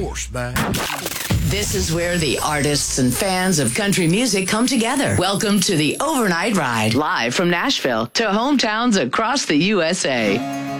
Horseback. This is where the artists and fans of country music come together. Welcome to the Overnight Ride, live from Nashville to hometowns across the USA.